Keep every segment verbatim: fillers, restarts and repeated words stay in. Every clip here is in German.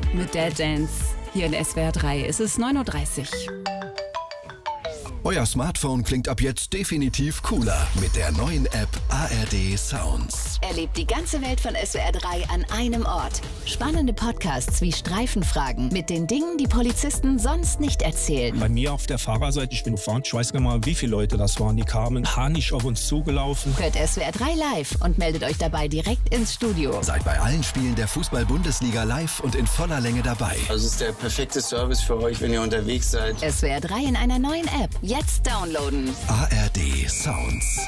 mit Dad Dance. Hier in S W R drei ist es neun Uhr dreißig. Euer Smartphone klingt ab jetzt definitiv cooler mit der neuen App A R D Sounds. Erlebt die ganze Welt von S W R drei an einem Ort. Spannende Podcasts wie Streifenfragen mit den Dingen, die Polizisten sonst nicht erzählen. Bei mir auf der Fahrerseite, ich bin gefahren, ich weiß gar nicht mal, wie viele Leute das waren. Die kamen panisch auf uns zugelaufen. Hört S W R drei live und meldet euch dabei direkt ins Studio. Seid bei allen Spielen der Fußball-Bundesliga live und in voller Länge dabei. Also es ist der perfekte Service für euch, wenn ihr unterwegs seid. S W R drei in einer neuen App. Jetzt downloaden. A R D Sounds.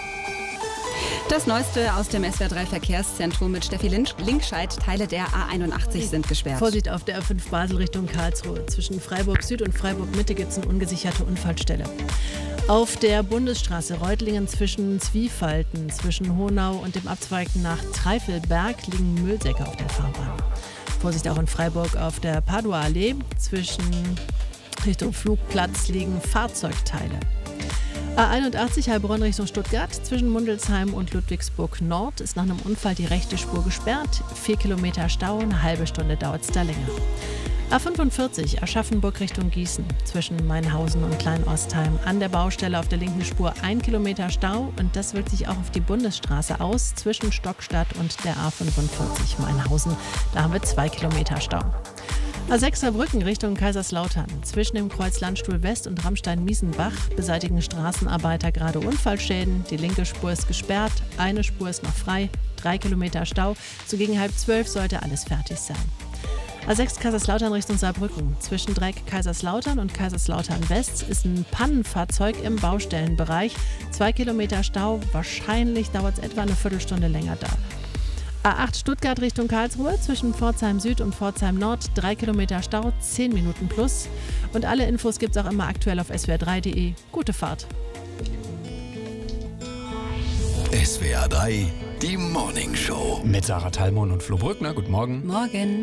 Das Neueste aus dem S W R drei Verkehrszentrum mit Steffi Linkscheid. Teile der A einundachtzig sind gesperrt. Vorsicht auf der A fünf Basel Richtung Karlsruhe. Zwischen Freiburg Süd und Freiburg Mitte gibt es eine ungesicherte Unfallstelle. Auf der Bundesstraße Reutlingen zwischen Zwiefalten, zwischen Honau und dem Abzweig nach Treifelberg liegen Müllsäcke auf der Fahrbahn. Vorsicht auch in Freiburg auf der Padua-Allee. Zwischen Richtung Flugplatz liegen Fahrzeugteile. A einundachtzig Heilbronn Richtung Stuttgart. Zwischen Mundelsheim und Ludwigsburg Nord ist nach einem Unfall die rechte Spur gesperrt. Vier Kilometer Stau, eine halbe Stunde dauert es da länger. A fünfundvierzig Aschaffenburg Richtung Gießen. Zwischen Mainhausen und Kleinostheim an der Baustelle auf der linken Spur ein Kilometer Stau. Und das wirkt sich auch auf die Bundesstraße aus. Zwischen Stockstadt und der A fünfundvierzig Mainhausen. Da haben wir zwei Kilometer Stau. A sechs Saarbrücken Richtung Kaiserslautern. Zwischen dem Kreuz Landstuhl West und Rammstein-Miesenbach beseitigen Straßenarbeiter gerade Unfallschäden. Die linke Spur ist gesperrt, eine Spur ist noch frei, drei Kilometer Stau. So gegen halb zwölf sollte alles fertig sein. A sechs Kaiserslautern Richtung Saarbrücken. Zwischen Dreieck Kaiserslautern und Kaiserslautern West ist ein Pannenfahrzeug im Baustellenbereich. Zwei Kilometer Stau, wahrscheinlich dauert es etwa eine Viertelstunde länger da. A acht Stuttgart Richtung Karlsruhe, zwischen Pforzheim Süd und Pforzheim Nord, drei Kilometer Stau, zehn Minuten plus. Und alle Infos gibt es auch immer aktuell auf S W R drei punkt de. Gute Fahrt. S W R drei, die Morning Show. Mit Sarah Thalmon und Flo Brückner. Guten Morgen. Morgen.